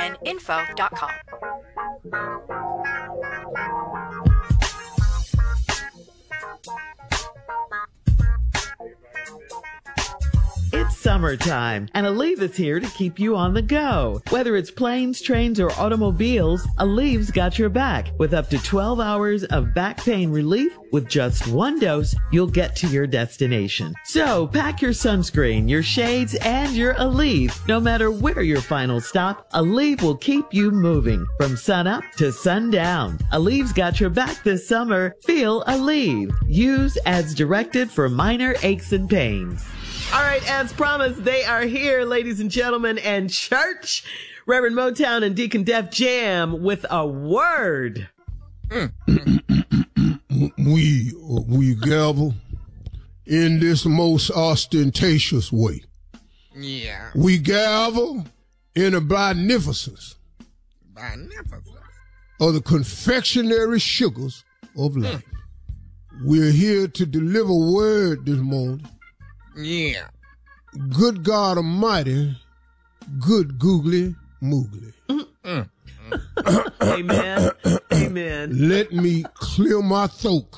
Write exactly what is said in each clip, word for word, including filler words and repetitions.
n info dot com. It's summertime, and Aleve is here to keep you on the go. Whether it's planes, trains, or automobiles, Aleve's got your back. With up to twelve hours of back pain relief, with just one dose, you'll get to your destination. So pack your sunscreen, your shades, and your Aleve. No matter where your final stop, Aleve will keep you moving from sunup to sundown. Aleve's got your back this summer. Feel Aleve. Use as directed for minor aches and pains. All right, as promised, they are here, ladies and gentlemen, and church. Reverend Motown and Deacon Def Jam with a word. we we gavel in this most ostentatious way. Yeah. We gavel in a beneficence. Beneficence. Of the confectionery sugars of life. We're here to deliver word this morning. Yeah. Good God Almighty, good googly moogly. Mm. Amen. Amen. Let me clear my throat.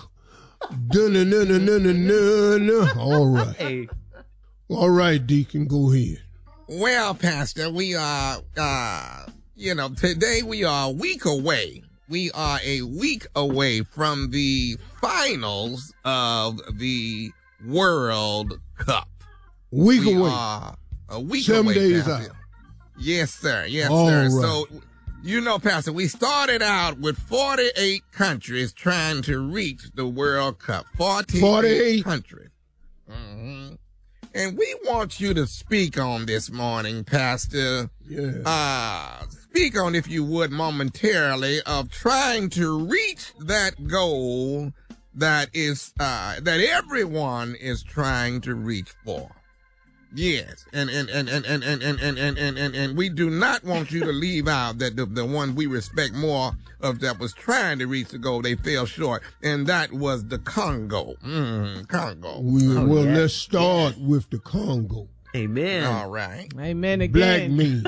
Dun-dun-dun-dun-dun-dun-dun. All right. Hey. All right, Deacon, go ahead. Well, Pastor, we are, uh, you know, today we are a week away. We are a week away from the finals of the World Cup. Week we away. Are a week Seven away. days Pastor. out. Yes, sir. Yes, All sir. right. So, you know, Pastor, we started out with forty-eight countries trying to reach the World Cup. forty-eight, forty-eight. countries. Mm-hmm. And we want you to speak on this morning, Pastor. Yeah. Uh, speak on, if you would, momentarily of trying to reach that goal that is, uh, that everyone is trying to reach for. Yes. And, and, and, and, and, and, and, and, and, and, and, and we do not want you to leave out that the, the one we respect more of that was trying to reach the goal, they fell short. And that was the Congo. Mm, Congo. We, Oh, well, yes. let's start Yes. with the Congo. Amen. All right. Amen again. Black men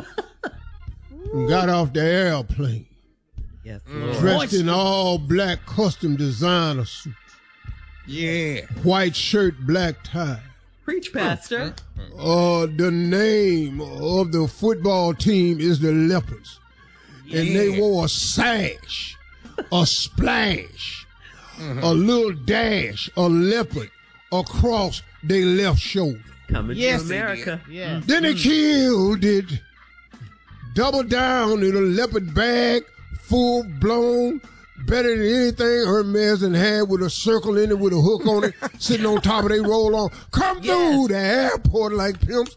got off the airplane, Yes, Mm. Lord. dressed in all black custom designer suits, Yeah. white shirt, black tie. Preach, Pastor. Uh, the name of the football team is the Leopards. And they Yeah. wore a sash, a splash, a little dash, a leopard across their left shoulder. Coming Yes, to America. Yeah. Then they killed it, double down in a leopard bag, full blown, better than anything Hermes and had, with a circle in it with a hook on it, sitting on top of they roll on. Come through the airport like pimps.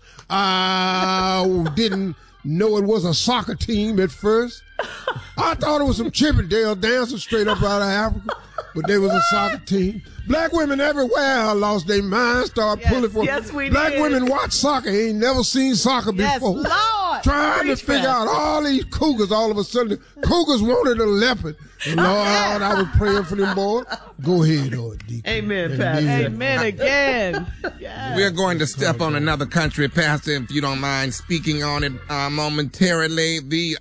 I didn't know it was a soccer team at first. I thought it was some Chippendale dancers straight up out of Africa, but they was a soccer team. Black women everywhere lost their minds, started Yes, pulling for. yes, we Black did. women watch soccer, ain't never seen soccer Yes, before. Lord. Trying Preach, to figure Pastor. out all these cougars. All of a sudden, cougars wanted a leopard. And Lord, I was praying for them boys. Go ahead, Lord Deacon. Amen, Pastor. Amen again. We're going to step on another country, Pastor, if you don't mind speaking on it uh, momentarily. The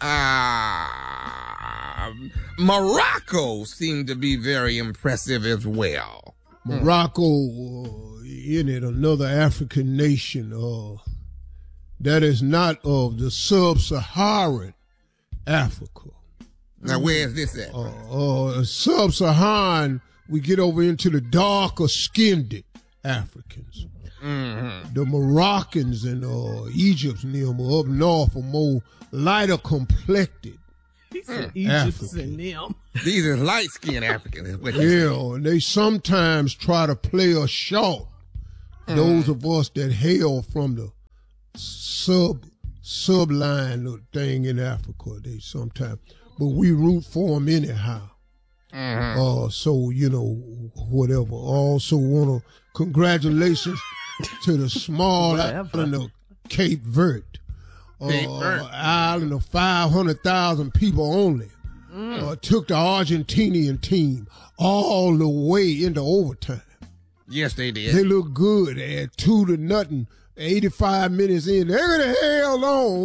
uh, Morocco seemed to be very impressive as well. Morocco, uh, in it, another African nation uh, that is not of the sub-Saharan Africa. Now, where is this at? Uh, uh, sub-Saharan, we get over into the darker skinned Africans. Mm-hmm. The Moroccans and uh, Egypt's and them are up north are more lighter complected. Egypt's and them. These are light-skinned Africans. Is what you Yeah, and they sometimes try to play us short. Those of us that hail from the sub subline of thing in Africa, they sometimes, but we root for them anyhow. Mm-hmm. Uh, so you know, whatever. Also, want to congratulations to the small Whatever. island of Cape Verde, uh, Cape Verde. island of five hundred thousand people only. Uh, took the Argentinian team all the way into overtime. Yes, they did. They look good at two to nothing, eighty-five minutes in. They could have held on,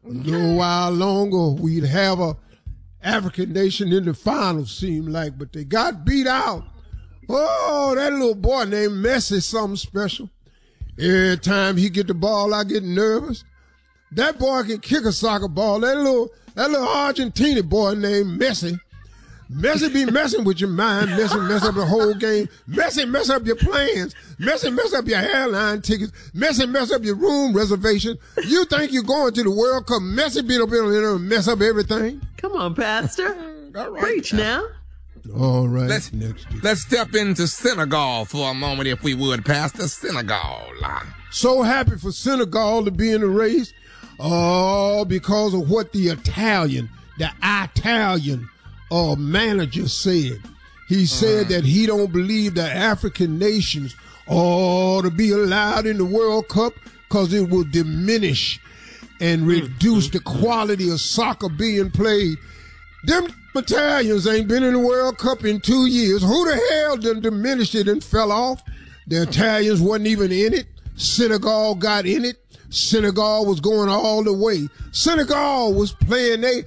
A little while longer, we'd have a African nation in the finals, seemed like, but they got beat out. Oh, that little boy named Messi, something special. Every time he get the ball, I get nervous. That boy can kick a soccer ball. That little, that little Argentine boy named Messi. Messi be messing with your mind. Messi mess up the whole game. Messi mess up your plans. Messi mess up your airline tickets. Messi mess up your room reservation. You think you're going to the World Cup. Messi be up there and mess up everything. Come on, Pastor. All right, Preach now. All right. Let's, next week. let's step into Senegal for a moment, if we would, Pastor. Senegal. So happy for Senegal to be in the race. Oh, because of what the Italian, the Italian uh, manager said. He said uh-huh. that he don't believe the African nations ought to be allowed in the World Cup because it will diminish and reduce mm-hmm. the quality of soccer being played. Them Italians ain't been in the World Cup in two years. Who the hell done diminished it and fell off? The Italians wasn't even in it. Senegal got in it. Senegal was going all the way. Senegal was playing their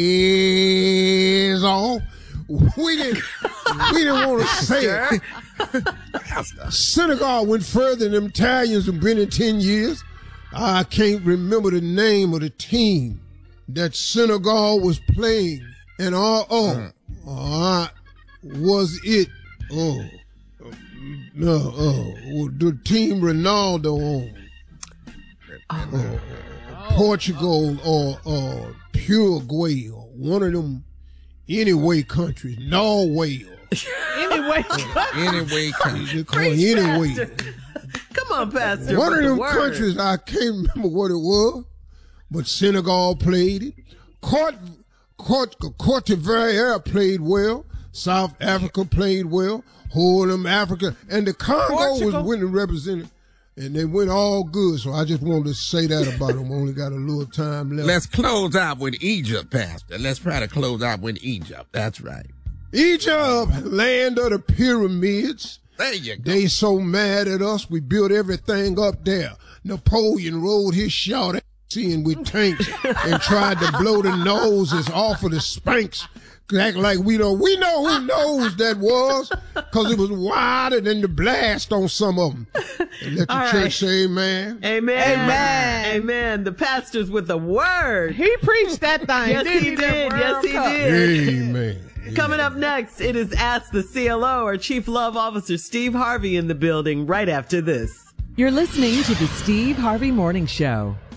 ass off. We didn't, we didn't want to say it. Senegal went further than them Italians have been in ten years. I can't remember the name of the team that Senegal was playing. And oh, oh, uh, was it, oh, no, oh, the team Ronaldo on, oh, Portugal or, or Uruguay or one of them anyway countries, Norway. Anyway, anyway countries. Anyway. Come on, Pastor. One of them the countries, I can't remember what it was, but Senegal played it. Court, Court, Cote d'Ivoire played well. South Africa played well. Whole of them Africa. And the Congo Portugal. was winning represented. And they went all good. So I just wanted to say that about them. Only got a little time left. Let's close out with Egypt, Pastor. Let's try to close out with Egypt. That's right. Egypt, land of the pyramids. There you go. They so mad at us, we built everything up there. Napoleon rode his short ass in with tanks and tried to blow the noses off of the Spanx. Act like we don't, we know who knows that was, because it was wider than the blast on some of them. And let the All church right. say amen. Amen. Amen. Amen. The pastor's with the word. He preached that thing. Yes, didn't he that did. Yes, World he Cup? did. Amen. Coming up next, it is Ask the C L O, our Chief Love Officer Steve Harvey in the building right after this. You're listening to the Steve Harvey Morning Show.